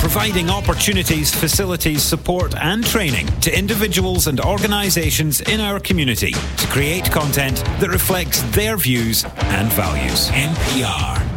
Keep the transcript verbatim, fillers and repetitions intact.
providing opportunities, facilities, support and training to individuals and organisations in our community to create content that reflects their views and values. N P R